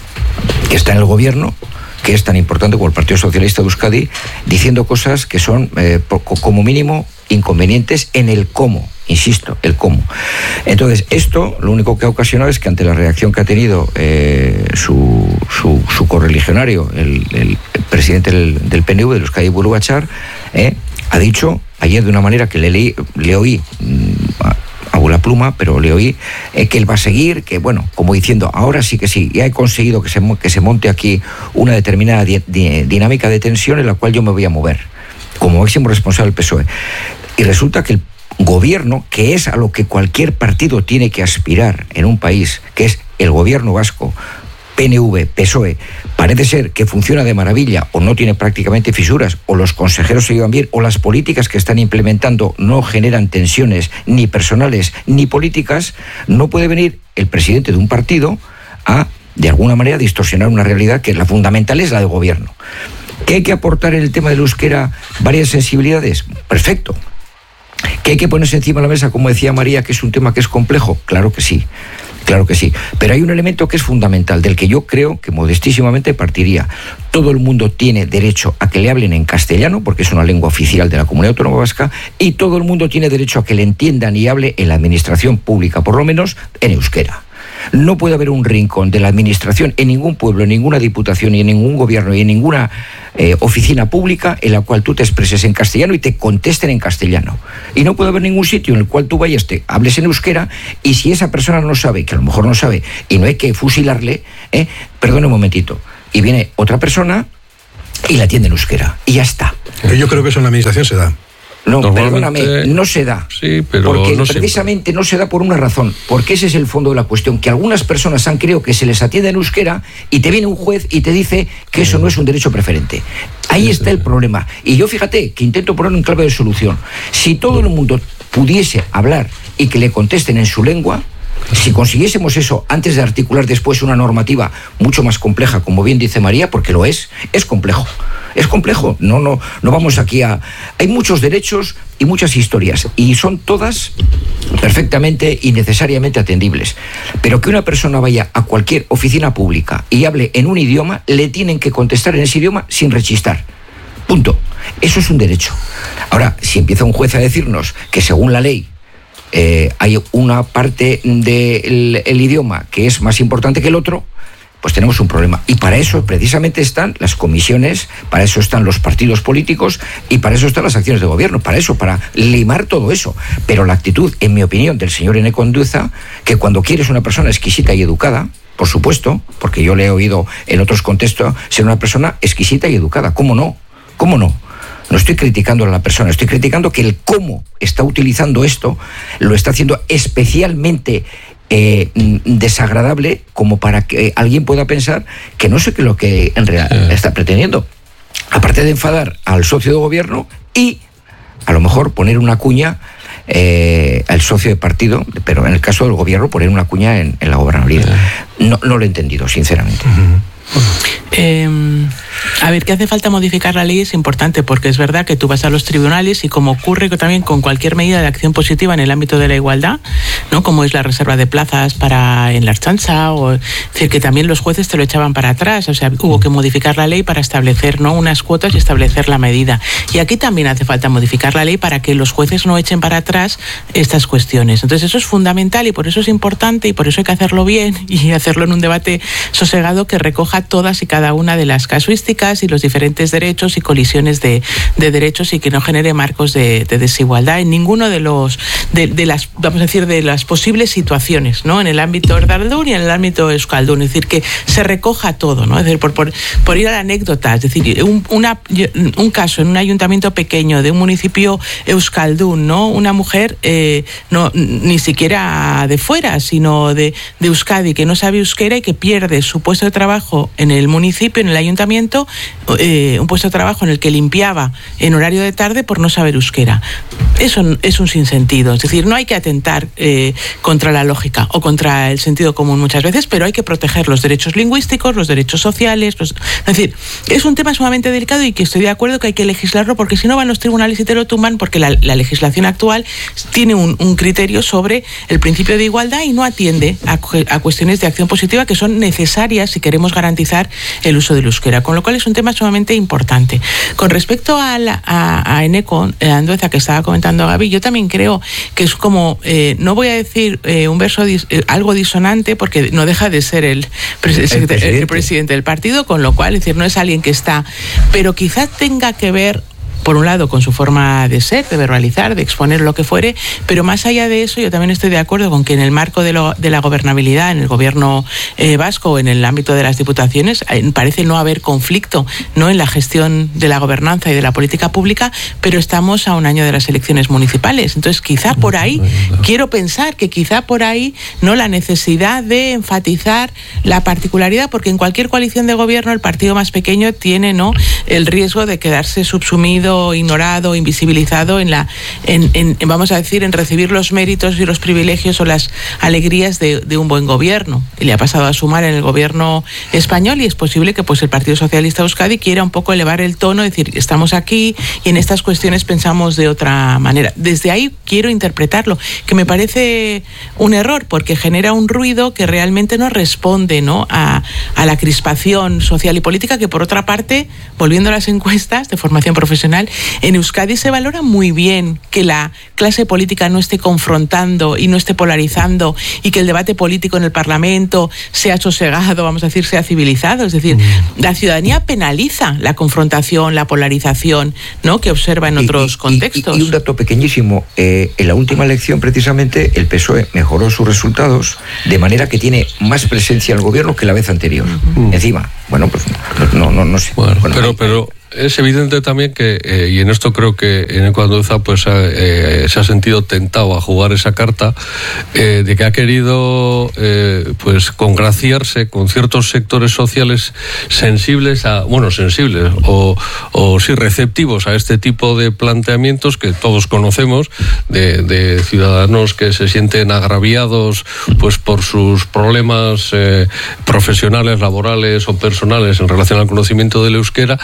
que está en el gobierno, que es tan importante como el Partido Socialista de Euskadi, diciendo cosas que son, eh, como mínimo, inconvenientes en el cómo, insisto, el cómo. Entonces, esto lo único que ha ocasionado es que, ante la reacción que ha tenido eh, su, su, su correligionario, el, el, el presidente del, del P N V, de Euskadi Buru Batzar, eh, ha dicho ayer de una manera que le, leí, le oí mmm, a la pluma, pero le oí eh, que él va a seguir, que bueno, como diciendo, ahora sí que sí, ya he conseguido que se, que se monte aquí una determinada di, di, dinámica de tensión en la cual yo me voy a mover como máximo responsable del P S O E. Y resulta que el gobierno, que es a lo que cualquier partido tiene que aspirar en un país, que es el gobierno vasco, P N V, P S O E, parece ser que funciona de maravilla, o no tiene prácticamente fisuras, o los consejeros se llevan bien, o las políticas que están implementando no generan tensiones ni personales ni políticas. No puede venir el presidente de un partido a, de alguna manera, distorsionar una realidad que la fundamental es la del gobierno. ¿Que hay que aportar en el tema del euskera varias sensibilidades? Perfecto. ¿Que hay que ponerse encima de la mesa, como decía María, que es un tema que es complejo? Claro que sí. Claro que sí, pero hay un elemento que es fundamental, del que yo creo que modestísimamente partiría. Todo el mundo tiene derecho a que le hablen en castellano, porque es una lengua oficial de la Comunidad Autónoma Vasca, y todo el mundo tiene derecho a que le entiendan y hable en la administración pública, por lo menos en euskera. No puede haber un rincón de la administración en ningún pueblo, en ninguna diputación, ni en ningún gobierno, y en ninguna eh, oficina pública en la cual tú te expreses en castellano y te contesten en castellano. Y no puede haber ningún sitio en el cual tú vayas, te hables en euskera, y si esa persona no sabe, que a lo mejor no sabe, y no hay que fusilarle, eh, perdone un momentito, y viene otra persona y la atiende en euskera, y ya está.
Yo creo que eso en la administración se da.
No, perdóname, no se da.
Sí, pero
porque
no
precisamente
siempre.
No se da por una razón, porque ese es el fondo de la cuestión, que algunas personas han creído que se les atiende en euskera y te viene un juez y te dice que eso no es un derecho preferente. Ahí está el problema. Y yo, fíjate, que intento poner un clave de solución. Si todo el mundo pudiese hablar y que le contesten en su lengua, si consiguiésemos eso antes de articular después una normativa mucho más compleja, como bien dice María, porque lo es, es complejo. Es complejo, no, no, no vamos aquí a... Hay muchos derechos y muchas historias, y son todas perfectamente y necesariamente atendibles. Pero que una persona vaya a cualquier oficina pública y hable en un idioma, le tienen que contestar en ese idioma sin rechistar. Punto. Eso es un derecho. Ahora, si empieza un juez a decirnos que según la ley eh, hay una parte del el idioma que es más importante que el otro, pues tenemos un problema. Y para eso precisamente están las comisiones, para eso están los partidos políticos y para eso están las acciones de gobierno, para eso, para limar todo eso. Pero la actitud, en mi opinión, del señor Eneko Andueza, que cuando quieres una persona exquisita y educada, por supuesto, porque yo le he oído en otros contextos ser una persona exquisita y educada, ¿cómo no? ¿Cómo no? No estoy criticando a la persona, estoy criticando que el cómo está utilizando esto lo está haciendo especialmente Eh, desagradable, como para que alguien pueda pensar que no sé qué es lo que en realidad está pretendiendo. Aparte de enfadar al socio de gobierno y a lo mejor poner una cuña eh, al socio de partido, pero en el caso del gobierno poner una cuña en, en la gobernabilidad. No, no lo he entendido, sinceramente.
Eh, a ver, que hace falta modificar la ley es importante, porque es verdad que tú vas a los tribunales y, como ocurre también con cualquier medida de acción positiva en el ámbito de la igualdad, ¿no? Como es la reserva de plazas para en la Ertzaintza, o es decir, que también los jueces te lo echaban para atrás, o sea, hubo que modificar la ley para establecer, ¿no?, unas cuotas y establecer la medida. Y aquí también hace falta modificar la ley para que los jueces no echen para atrás estas cuestiones. Entonces eso es fundamental y por eso es importante y por eso hay que hacerlo bien y hacerlo en un debate sosegado que recoja todas y cada una de las casuísticas y los diferentes derechos y colisiones de, de derechos, y que no genere marcos de, de desigualdad en ninguno de los de, de las vamos a decir de las posibles situaciones, ¿no?, en el ámbito erdaldun y en el ámbito euskaldun. Es decir, que se recoja todo, ¿no? Es decir, por, por, por ir a la anécdota, es decir, un, una, un caso en un ayuntamiento pequeño de un municipio euskaldun, ¿no?, una mujer eh, no ni siquiera de fuera, sino de, de Euskadi, que no sabe euskera y que pierde su puesto de trabajo en el municipio, en el ayuntamiento, eh, un puesto de trabajo en el que limpiaba en horario de tarde por no saber euskera. Eso es un sinsentido. Es decir, no hay que atentar eh, contra la lógica o contra el sentido común muchas veces, pero hay que proteger los derechos lingüísticos, los derechos sociales. Los... Es decir, es un tema sumamente delicado y que estoy de acuerdo que hay que legislarlo, porque si no van los tribunales y te lo tumban, porque la, la legislación actual tiene un, un criterio sobre el principio de igualdad y no atiende a, a cuestiones de acción positiva que son necesarias si queremos garantizar el uso del euskera, con lo cual es un tema sumamente importante. Con respecto a, la, a, a Eneko Andueza, que estaba comentando Gaby, yo también creo que es como, eh, no voy a decir eh, un verso dis, eh, algo disonante, porque no deja de ser el, pres el, presidente. el presidente del partido, con lo cual, es decir, no es alguien que está, pero quizás tenga que ver, por un lado, con su forma de ser, de verbalizar, de exponer lo que fuere, pero más allá de eso, yo también estoy de acuerdo con que en el marco de, lo, de la gobernabilidad, en el gobierno eh, vasco o en el ámbito de las diputaciones, eh, parece no haber conflicto, ¿no?, en la gestión de la gobernanza y de la política pública, pero estamos a un año de las elecciones municipales. Entonces, quizá por ahí, quiero pensar que quizá por ahí, no la necesidad de enfatizar la particularidad, porque en cualquier coalición de gobierno el partido más pequeño tiene, ¿no?, el riesgo de quedarse subsumido, ignorado, invisibilizado en la, en, en, vamos a decir, en recibir los méritos y los privilegios o las alegrías de, de un buen gobierno. Y le ha pasado a sumar en el gobierno español, y es posible que pues el Partido Socialista de Euskadi quiera un poco elevar el tono, decir, estamos aquí y en estas cuestiones pensamos de otra manera. Desde ahí quiero interpretarlo, que me parece un error, porque genera un ruido que realmente no responde, ¿no?, a, a la crispación social y política, que por otra parte, volviendo a las encuestas de formación profesional, en Euskadi se valora muy bien que la clase política no esté confrontando y no esté polarizando, y que el debate político en el Parlamento sea sosegado, vamos a decir, sea civilizado. Es decir, mm. la ciudadanía penaliza la confrontación, la polarización, ¿no?, que observa en otros
y,
contextos.
Y, y un dato pequeñísimo, eh, en la última elección precisamente el P S O E mejoró sus resultados de manera que tiene más presencia en el gobierno que la vez anterior. Uh-huh. Encima, bueno, pues no, no, no sé.
Bueno,
bueno,
pero,
hay,
pero es evidente también que, eh, y en esto creo que en Ecuanduza pues eh, se ha sentido tentado a jugar esa carta, eh, de que ha querido eh, pues congraciarse con ciertos sectores sociales sensibles a, bueno, sensibles o, o sí receptivos a este tipo de planteamientos que todos conocemos, de, de ciudadanos que se sienten agraviados pues por sus problemas eh, profesionales, laborales o personales en relación al conocimiento del euskera,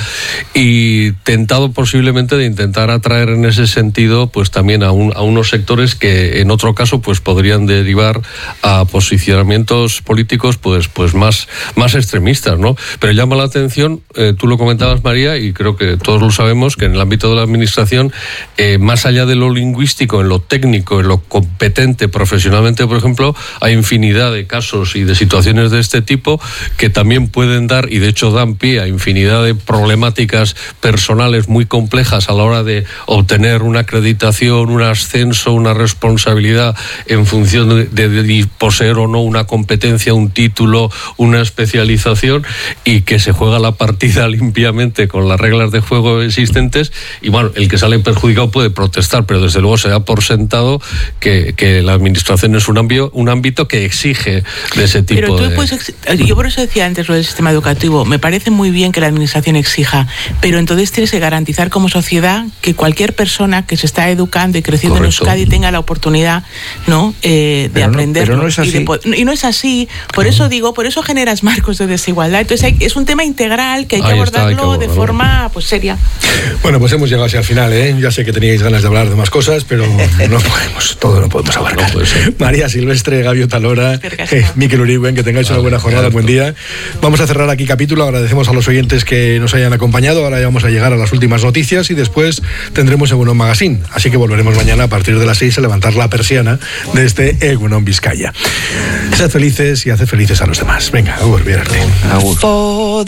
y tentado posiblemente de intentar atraer en ese sentido pues también a, un, a unos sectores que en otro caso pues podrían derivar a posicionamientos políticos pues pues más, más extremistas, ¿no? Pero llama la atención, eh, tú lo comentabas, María, y creo que todos lo sabemos, que en el ámbito de la administración, eh, más allá de lo lingüístico, en lo técnico, en lo competente profesionalmente, por ejemplo, hay infinidad de casos y de situaciones de este tipo que también pueden dar, y de hecho dan pie a infinidad de problemáticas personales muy complejas a la hora de obtener una acreditación, un ascenso, una responsabilidad en función de, de, de poseer o no una competencia, un título, una especialización, y que se juega la partida limpiamente con las reglas de juego existentes, y bueno, el que sale perjudicado puede protestar, pero desde luego se da por sentado que, que la administración es un ámbito, un ámbito que exige de ese tipo
pero tú
de...
Puedes, yo por eso decía antes lo del sistema educativo, me parece muy bien que la administración exija, pero entonces tienes que garantizar como sociedad que cualquier persona que se está educando y creciendo Correcto. En Euskadi tenga la oportunidad, ¿no?, eh, de aprender.
No, no es así.
Y, y no es así. Por eso digo, por eso generas marcos de desigualdad. Entonces hay, es un tema integral que hay que Ahí abordarlo está, hay que abordarlo. de forma pues seria.
Bueno, pues hemos llegado hacia el final, ¿eh? Ya sé que teníais ganas de hablar de más cosas, pero no podemos, todo no podemos abarcar. No puede ser. María Silvestre, Gaviota Lora, eh, Mikel Uriben, que tengáis vale, una buena jornada, buen día. Vamos a cerrar aquí capítulo, agradecemos a los oyentes que nos hayan acompañado, ahora ya vamos a llegar a las últimas noticias y después tendremos Egunon Magazine, así que volveremos mañana a partir de las seis a levantar la persiana de este Egunon Vizcaya. Sed felices y haced felices a los demás. Venga, agur, viérate. Agur.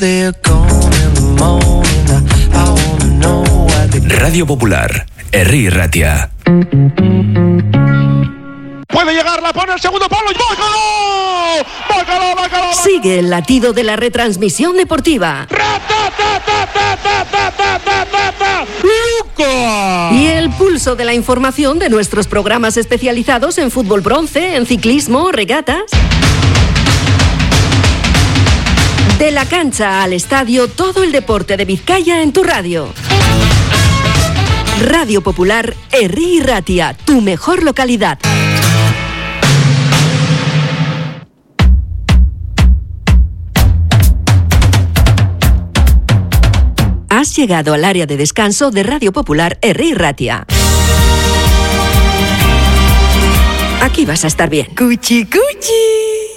Radio Popular, Herri Ratia.
Puede llegar, la pone el segundo palo y ¡bácalo! ¡Bácalo, bácalo!
Sigue el latido de la retransmisión deportiva. Y el pulso de la información de nuestros programas especializados en fútbol bronce, en ciclismo, regatas. De la cancha al estadio, todo el deporte de Vizcaya en tu radio. Radio Popular, Herri Ratia, tu mejor localidad. Has llegado al área de descanso de Radio Popular Herri Ratia. Aquí vas a estar bien. Cuchi, cuchi.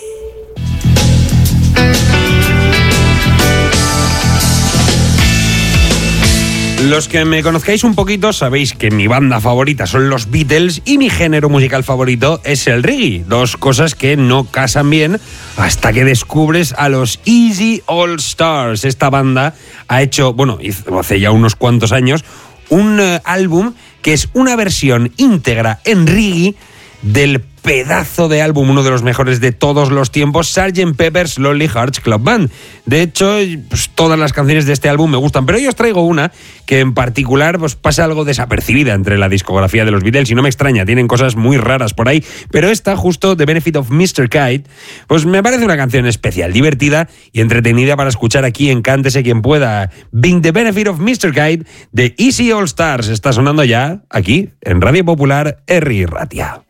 Los que me conozcáis un poquito sabéis que mi banda favorita son los Beatles y mi género musical favorito es el reggae. Dos cosas que no casan bien hasta que descubres a los Easy All Stars. Esta banda ha hecho, bueno, hace ya unos cuantos años, un uh, álbum que es una versión íntegra en reggae del pedazo de álbum, uno de los mejores de todos los tiempos, sergeant Pepper's Lonely Hearts Club Band. De hecho, pues, todas las canciones de este álbum me gustan, pero yo os traigo una que en particular pues, pasa algo desapercibida entre la discografía de los Beatles, y no me extraña, tienen cosas muy raras por ahí, pero esta, justo, The Benefit of mister Kite, pues me parece una canción especial, divertida y entretenida para escuchar aquí en Cántese Quien Pueda. Being The Benefit of mister Kite de Easy All Stars está sonando ya aquí en Radio Popular, R I Ratia.